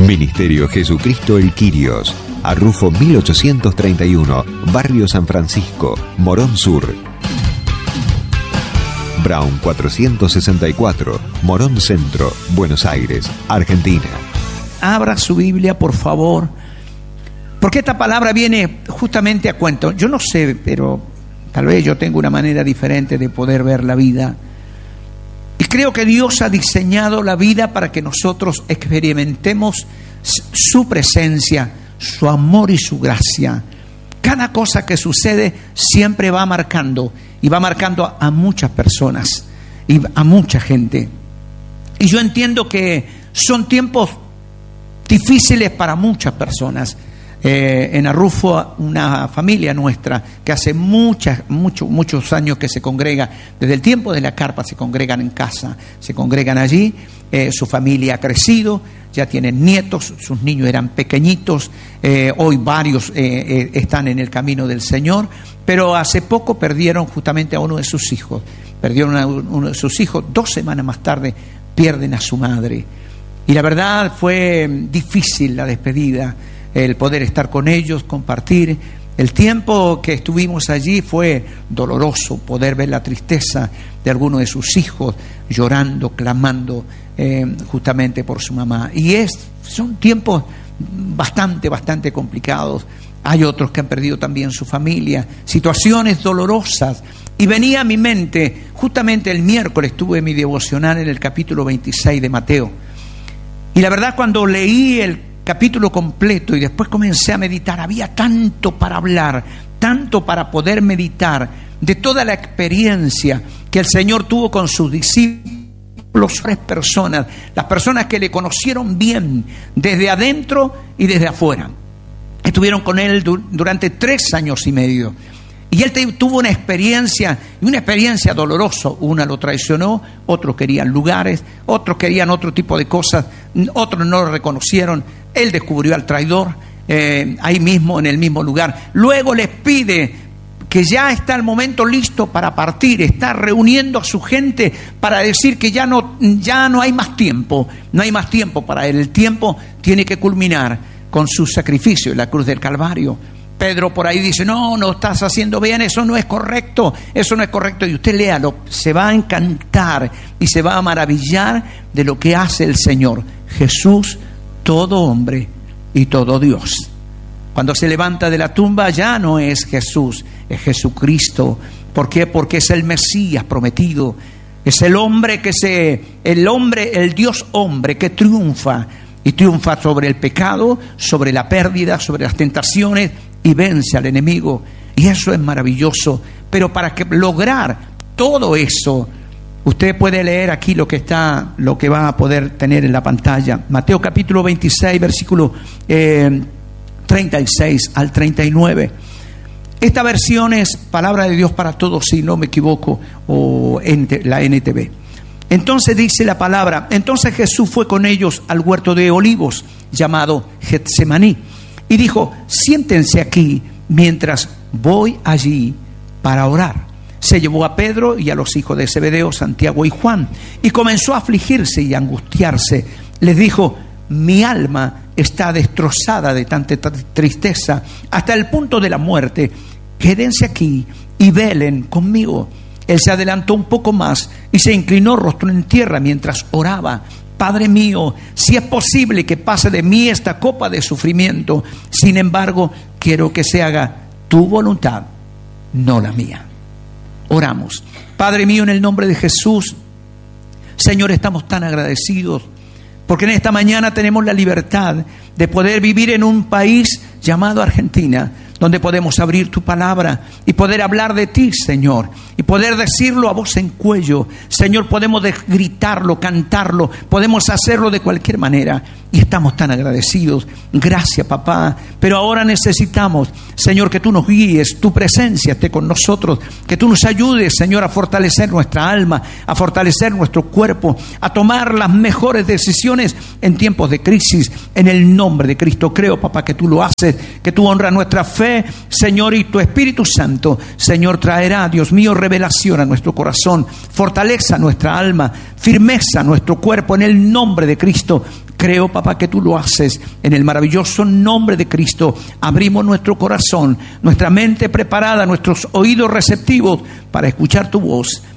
Ministerio Jesucristo El Quirios, Arrufo 1831, Barrio San Francisco, Morón Sur. Brown 464, Morón Centro, Buenos Aires, Argentina. Abra su Biblia, por favor, porque esta palabra viene justamente a cuento. Yo no sé, pero tal vez yo tengo una manera diferente de poder ver la vida. Y creo que Dios ha diseñado la vida para que nosotros experimentemos su presencia, su amor y su gracia. Cada cosa que sucede siempre va marcando, y va marcando a muchas personas y a mucha gente. Y yo entiendo que son tiempos difíciles para muchas personas. En Arrufo, una familia nuestra que hace muchos años que se congrega, desde el tiempo de la carpa se congregan en casa, se congregan allí. Su familia ha crecido, ya tienen nietos, sus niños eran pequeñitos, hoy varios están en el camino del Señor, pero hace poco perdieron justamente a uno de sus hijos. Perdieron a uno de sus hijos, 2 semanas más tarde pierden a su madre. Y la verdad fue difícil la despedida, el poder estar con ellos, compartir. El tiempo que estuvimos allí fue doloroso, poder ver la tristeza de alguno de sus hijos llorando, clamando justamente por su mamá. Y son tiempos bastante complicados. Hay otros que han perdido también su familia, situaciones dolorosas. Y venía a mi mente, justamente el miércoles tuve mi devocional en el capítulo 26 de Mateo. Y la verdad, cuando leí el capítulo completo y después comencé a meditar, había tanto para hablar, tanto para poder meditar de toda la experiencia que el Señor tuvo con sus discípulos, 3 personas, las personas que le conocieron bien desde adentro y desde afuera. Estuvieron con él durante 3 años y medio. Y él tuvo una experiencia dolorosa. Una lo traicionó, otros querían lugares, otros querían otro tipo de cosas, otros no lo reconocieron. Él descubrió al traidor ahí mismo, en el mismo lugar. Luego les pide que ya está el momento listo para partir. Está reuniendo a su gente para decir que ya no hay más tiempo. No hay más tiempo para él. El tiempo tiene que culminar con su sacrificio en la cruz del Calvario. Pedro por ahí dice, no estás haciendo bien, eso no es correcto. Y usted léalo, se va a encantar y se va a maravillar de lo que hace el Señor. Jesús, todo hombre y todo Dios. Cuando se levanta de la tumba ya no es Jesús, es Jesucristo. ¿Por qué? Porque es el Mesías prometido. Es el hombre el Dios hombre que triunfa. Y triunfa sobre el pecado, sobre la pérdida, sobre las tentaciones, y vence al enemigo. Y eso es maravilloso. Pero para lograr todo eso, usted puede leer aquí lo que va a poder tener en la pantalla. Mateo capítulo 26, versículo 36 al 39. Esta versión es Palabra de Dios para Todos, si no me equivoco, o la NTV. Entonces dice la palabra: entonces Jesús fue con ellos al huerto de olivos, llamado Getsemaní, y dijo: siéntense aquí mientras voy allí para orar. Se llevó a Pedro y a los hijos de Zebedeo, Santiago y Juan, y comenzó a afligirse y a angustiarse. Les dijo: mi alma está destrozada de tanta tristeza hasta el punto de la muerte. Quédense aquí y velen conmigo. Él se adelantó un poco más y se inclinó rostro en tierra mientras oraba: Padre mío, si es posible que pase de mí esta copa de sufrimiento, sin embargo, quiero que se haga tu voluntad, no la mía. Oramos. Padre mío, en el nombre de Jesús, Señor, estamos tan agradecidos porque en esta mañana tenemos la libertad de poder vivir en un país llamado Argentina, donde podemos abrir tu palabra y poder hablar de ti, Señor, y poder decirlo a voz en cuello. Señor, podemos gritarlo, cantarlo, podemos hacerlo de cualquier manera, y estamos tan agradecidos. Gracias, papá, pero ahora necesitamos, Señor, que tú nos guíes, tu presencia esté con nosotros, que tú nos ayudes, Señor, a fortalecer nuestra alma, a fortalecer nuestro cuerpo, a tomar las mejores decisiones en tiempos de crisis. En el nombre de Cristo creo, papá, que tú lo haces, que tú honras nuestra fe, Señor, y tu Espíritu Santo, Señor, traerá, Dios mío, revelación a nuestro corazón, fortaleza a nuestra alma, firmeza a nuestro cuerpo. En el nombre de Cristo Creo, papá, que tú lo haces. En el maravilloso nombre de Cristo, abrimos nuestro corazón, nuestra mente preparada, nuestros oídos receptivos para escuchar tu voz.